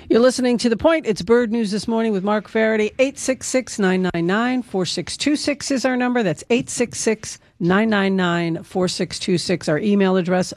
You're listening to The Point. It's Bird News This Morning with Mark Faraday. 866-999-4626 is our number. That's 866-999-4626. Our email address,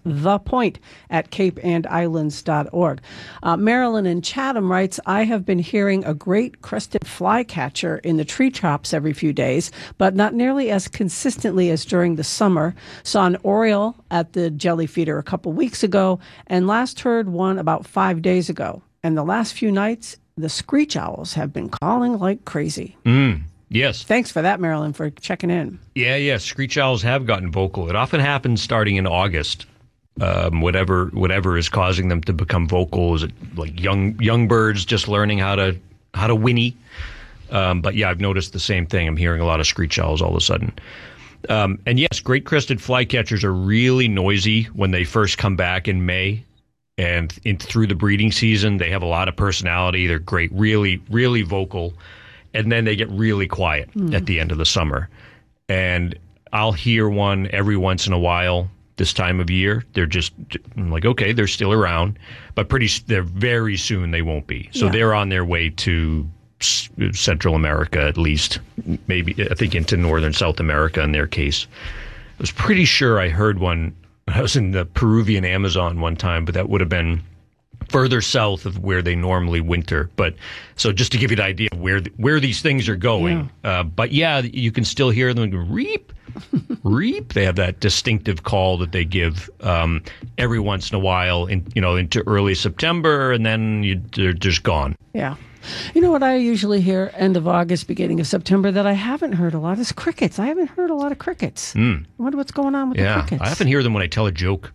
thepoint@capeandislands.org. Marilyn in Chatham writes, I have been hearing a great crested flycatcher in the treetops every few days, but not nearly as consistently as during the summer. Saw an oriole at the jelly feeder a couple weeks ago, and last heard one about 5 days ago. And the last few nights, the screech owls have been calling like crazy. Yes. Thanks for that, Marilyn, for checking in. Yeah. Screech owls have gotten vocal. It often happens starting in August. Whatever is causing them to become vocal. Is it like young birds just learning how to whinny? But yeah, I've noticed the same thing. I'm hearing a lot of screech owls all of a sudden. And yes, great crested flycatchers are really noisy when they first come back in May. And through the breeding season, they have a lot of personality. They're great, really, really vocal. And then they get really quiet at the end of the summer. And I'll hear one every once in a while this time of year. They're just I'm like, okay, they're still around. But they're very soon they won't be. So they're on their way to Central America at least. Maybe, I think, into Northern South America in their case. I was pretty sure I heard one. I was in the Peruvian Amazon one time, but that would have been further south of where they normally winter. But so just to give you the idea of where these things are going. Yeah. But yeah, you can still hear them reap, reap. They have that distinctive call that they give every once in a while, into early September, and then they're just gone. Yeah. You know what I usually hear end of August, beginning of September that I haven't heard a lot is crickets. I haven't heard a lot of crickets. I wonder what's going on with the crickets. I often hear them when I tell a joke.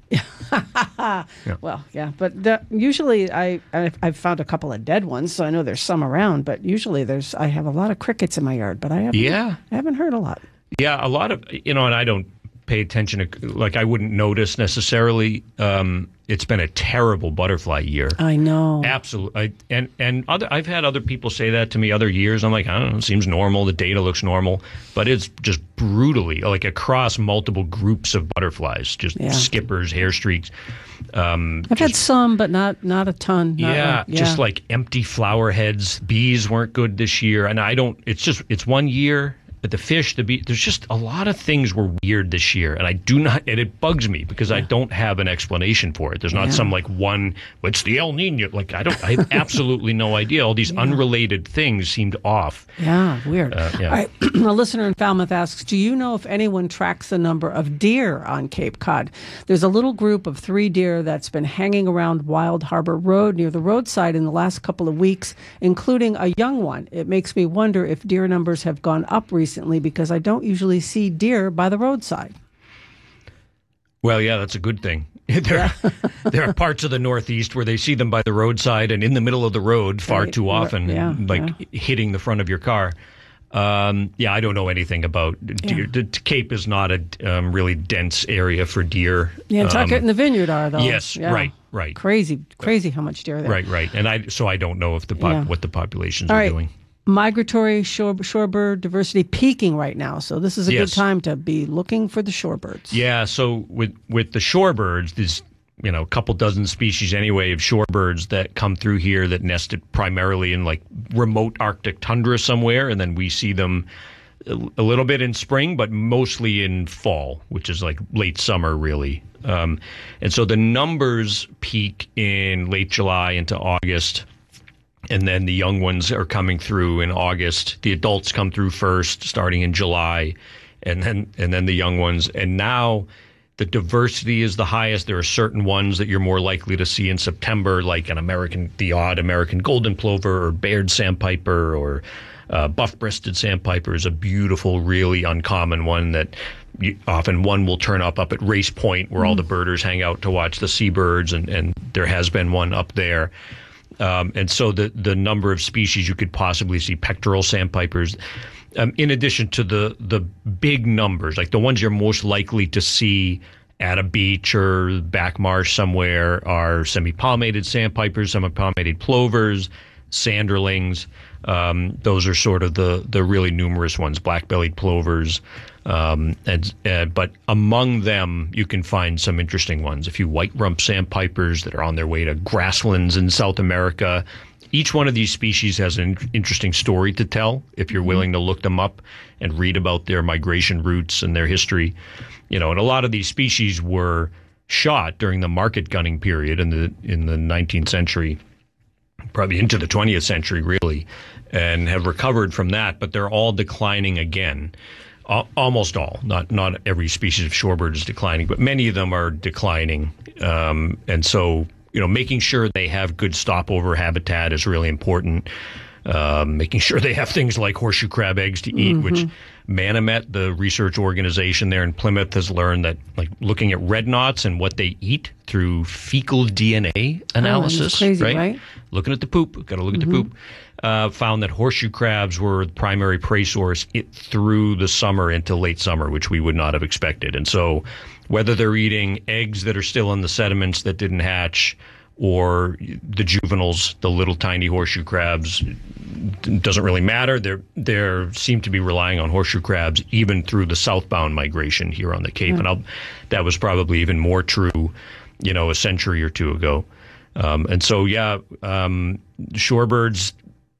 Well, yeah, but usually I've found a couple of dead ones, so I know there's some around, but usually I have a lot of crickets in my yard, but I haven't heard a lot. Yeah, a lot of, and I don't pay attention to, like, I wouldn't notice necessarily. It's been a terrible butterfly year. I know. Absolutely. I've had other people say that to me other years. I'm like, I don't know, it seems normal. The data looks normal. But it's just brutally, like, across multiple groups of butterflies, just skippers, hair streaks. I've had some, but not a ton. Just like empty flower heads. Bees weren't good this year. And it's 1 year. But the fish, the bee, there's just a lot of things were weird this year, and and it bugs me because I don't have an explanation for it. There's not some it's the El Nino. Like, I have absolutely no idea. All these unrelated things seemed off. Yeah, weird. All right. A listener in Falmouth asks, do you know if anyone tracks the number of deer on Cape Cod? There's a little group of 3 deer that's been hanging around Wild Harbor Road near the roadside in the last couple of weeks, including a young one. It makes me wonder if deer numbers have gone up recently because I don't usually see deer by the roadside. Well, yeah, that's a good thing. There are parts of the Northeast where they see them by the roadside and in the middle of the road far too often, hitting the front of your car. I don't know anything about deer. The Cape is not a really dense area for deer. Nantucket and the Vineyard are, though. Yes, right. Crazy how much deer there. Right. And I don't know if what the populations are doing. Migratory shorebird diversity peaking right now, so this is a good time to be looking for the shorebirds. Yeah, so with the shorebirds, there's a couple dozen species anyway of shorebirds that come through here that nested primarily in like remote Arctic tundra somewhere, and then we see them a little bit in spring, but mostly in fall, which is like late summer really. And so the numbers peak in late July into August. And then the young ones are coming through in August. The adults come through first, starting in July, and then the young ones. And now the diversity is the highest. There are certain ones that you're more likely to see in September, like the odd American golden plover or Baird sandpiper or buff-breasted sandpiper is a beautiful, really uncommon one that often one will turn up at Race Point where all the birders hang out to watch the seabirds, and there has been one up there. And so the number of species you could possibly see, pectoral sandpipers, in addition to the big numbers, like the ones you're most likely to see at a beach or back marsh somewhere are semi-palmated sandpipers, semi-palmated plovers, sanderlings. Those are sort of the really numerous ones, black-bellied plovers. But among them, you can find some interesting ones. A few white rump sandpipers that are on their way to grasslands in South America, each one of these species has an interesting story to tell if you're willing to look them up and read about their migration routes and their history. And a lot of these species were shot during the market gunning period in the 19th century, probably into the 20th century, really, and have recovered from that, but they're all declining again. Almost all, not every species of shorebird is declining, but many of them are declining. And so, making sure they have good stopover habitat is really important. Making sure they have things like horseshoe crab eggs to eat, which Manomet, the research organization there in Plymouth, has learned that, like, looking at red knots and what they eat through fecal DNA analysis, crazy, right? Looking at the poop, got to look at the poop. Found that horseshoe crabs were the primary prey source through the summer into late summer, which we would not have expected. And so whether they're eating eggs that are still in the sediments that didn't hatch or the juveniles, the little tiny horseshoe crabs, doesn't really matter. They seem to be relying on horseshoe crabs even through the southbound migration here on the Cape. And that was probably even more true, a century or two ago. And so, shorebirds,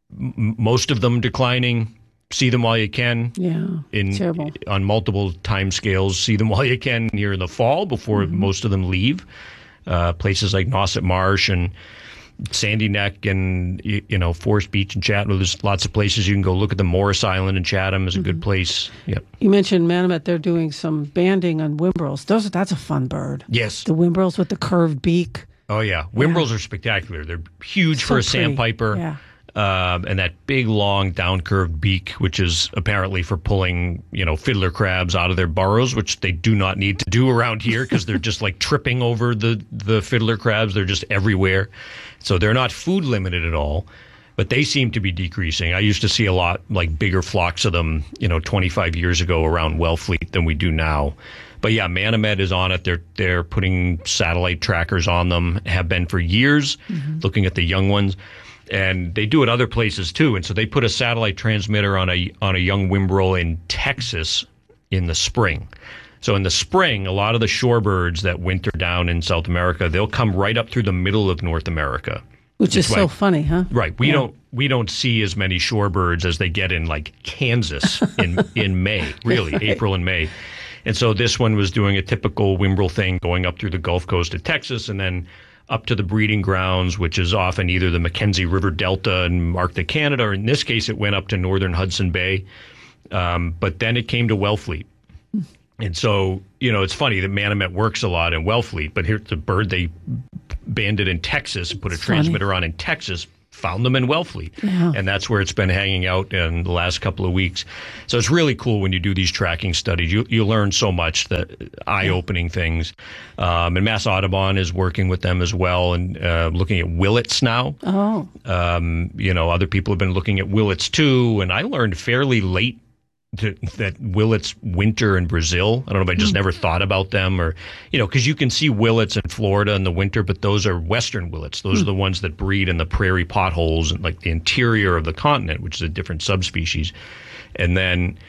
most of them declining. See them while you can. Yeah, terrible. On multiple time scales. See them while you can here in the fall before most of them leave. Places like Nauset Marsh and Sandy Neck and Forest Beach and Chatham. There's lots of places you can go look at. The Morris Island in Chatham is a good place. Yep. You mentioned Manomet. They're doing some banding on whimbrels. That's a fun bird. Yes. The whimbrels with the curved beak. Oh yeah, whimbrels are spectacular. They're huge for a sandpiper. Yeah. And that big, long, down-curved beak, which is apparently for pulling, fiddler crabs out of their burrows, which they do not need to do around here because they're just like tripping over the fiddler crabs. They're just everywhere. So they're not food limited at all, but they seem to be decreasing. I used to see a lot, like bigger flocks of them, 25 years ago around Wellfleet than we do now. But yeah, Manomet is on it. They're putting satellite trackers on them, have been for years, looking at the young ones. And they do it other places too. And so they put a satellite transmitter on a young whimbrel in Texas in the spring. So in the spring, a lot of the shorebirds that winter down in South America, they'll come right up through the middle of North America. Which is so funny, huh? Right. We don't see as many shorebirds as they get in like Kansas in May, really, April and May. And so this one was doing a typical whimbrel thing, going up through the Gulf Coast of Texas and then up to the breeding grounds, which is often either the Mackenzie River Delta in Arctic Canada, or in this case, it went up to northern Hudson Bay. But then it came to Wellfleet. And so, it's funny that Manomet works a lot in Wellfleet, but here's the bird they banded in Texas, put a transmitter on in Texas, found them in Wellfleet. Yeah. And that's where it's been hanging out in the last couple of weeks. So it's really cool when you do these tracking studies. You learn so much, that eye-opening things. And Mass Audubon is working with them as well and looking at willets now. Oh. Other people have been looking at willets too. And I learned fairly late that willets winter in Brazil. I don't know if I just never thought about them, or, because you can see willets in Florida in the winter, but those are western willets. Those are the ones that breed in the prairie potholes and like the interior of the continent, which is a different subspecies. And then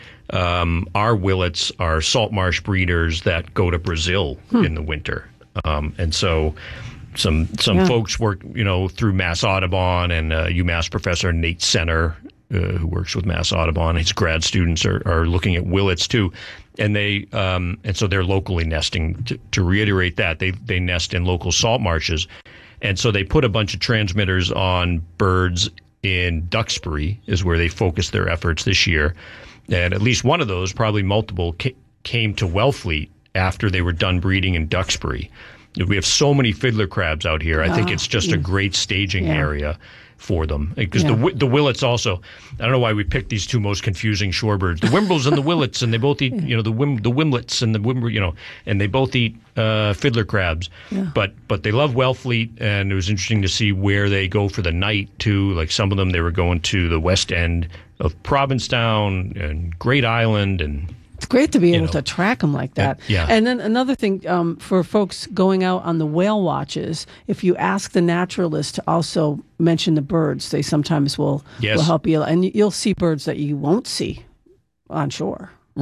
our willets are salt marsh breeders that go to Brazil in the winter. And so some folks work, through Mass Audubon and UMass professor Nate Senner, who works with Mass Audubon. His grad students are looking at willets too, and so they're locally nesting. To reiterate that, they nest in local salt marshes, and so they put a bunch of transmitters on birds in Duxbury, is where they focused their efforts this year, and at least one of those, probably multiple, came to Wellfleet after they were done breeding in Duxbury. We have so many fiddler crabs out here. I think it's just a great staging area for them, because the willets also, I don't know why we picked these two most confusing shorebirds, the whimbrels and the willets, and they both eat the wimlets and the whimbrel, and they both eat fiddler crabs, but they love Wellfleet. And it was interesting to see where they go for the night too. Like some of them, they were going to the west end of Provincetown and Great Island, and it's great to be able to track them like that. Yeah. And then another thing, for folks going out on the whale watches, if you ask the naturalist to also mention the birds, they sometimes will help you. And you'll see birds that you won't see on shore. Right.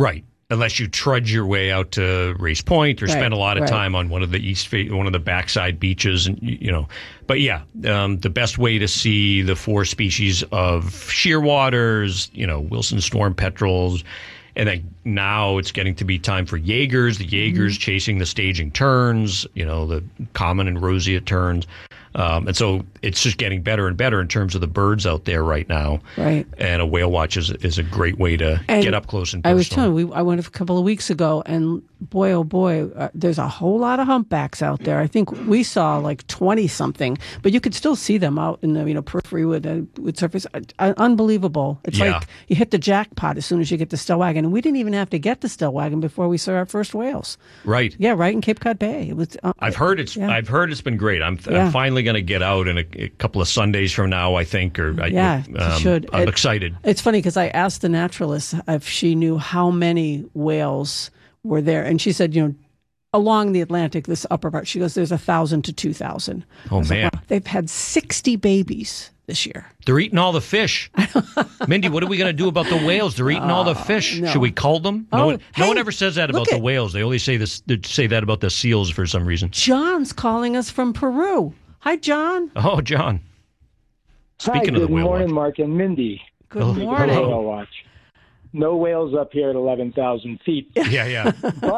unless you trudge your way out to Race Point or spend a lot of right. time on one of the backside beaches, and But yeah, the best way to see the four species of shearwaters, Wilson storm petrels, and then now it's getting to be time for Jaegers. The Jaegers chasing the staging terns, the common and roseate terns. And so it's just getting better and better in terms of the birds out there right now. Right. And a whale watch is a great way to get up close and personal. I was telling you, I went a couple of weeks ago, and boy, oh boy, there's a whole lot of humpbacks out there. I think we saw like 20-something, but you could still see them out in the periphery with surface. Unbelievable. It's like you hit the jackpot as soon as you get the Stellwagen. And we didn't even have to get the Stellwagen before we saw our first whales. Right. Yeah, right in Cape Cod Bay. It was. I've heard it's been great. I'm finally going to get out in a couple of Sundays from now, I think. You should. I'm excited. It's funny because I asked the naturalist if she knew how many whales were there, and she said, along the Atlantic, this upper part, she goes, there's 1,000 to 2,000. Oh, man. Like, wow. They've had 60 babies this year. They're eating all the fish. Mindy, what are we going to do about the whales? They're eating all the fish. No. Should we cull them? No one ever says that about the whales. They only say that about the seals for some reason. John's calling us from Peru. Hi, John. Oh, John. Speaking of the whale good morning, watch. Mark and Mindy. Good morning. Whale watch. No whales up here at 11,000 feet. Yeah.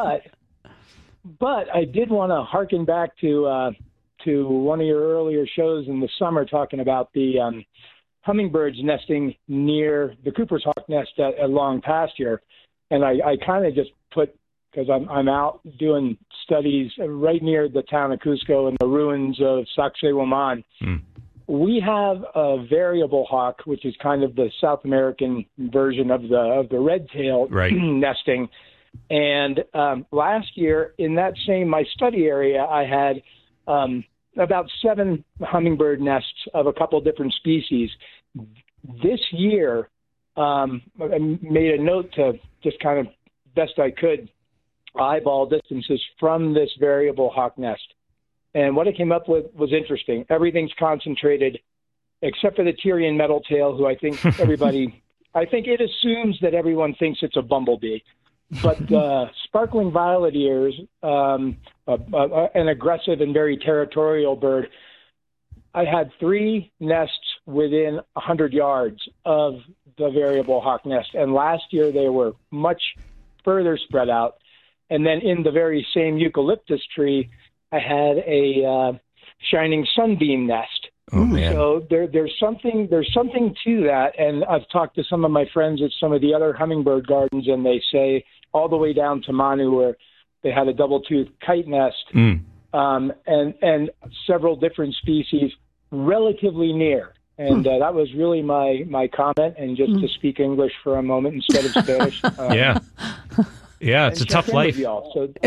But I did want to harken back to one of your earlier shows in the summer talking about the hummingbirds nesting near the Cooper's hawk nest at Long Pasture. And I kind of just put, because I'm out doing studies right near the town of Cusco and the ruins of Sacsayhuaman. We have a variable hawk, which is kind of the South American version of the red-tailed nesting. And last year, in that my study area, I had about 7 hummingbird nests of a couple different species. This year, I made a note to just kind of best I could eyeball distances from this variable hawk nest. And what I came up with was interesting. Everything's concentrated except for the Tyrian metaltail, who I think it assumes that everyone thinks it's a bumblebee. But sparkling violet ears, an aggressive and very territorial bird, I had 3 nests within 100 yards of the variable hawk nest. And last year they were much further spread out. And then in the very same eucalyptus tree, I had a shining sunbeam nest. Oh, man. So there's something to that. And I've talked to some of my friends at some of the other hummingbird gardens, and they say all the way down to Manu, where they had a double-toothed kite nest, and several different species relatively near. And that was really my comment. And just to speak English for a moment instead of Spanish. Yeah, it's a tough life. So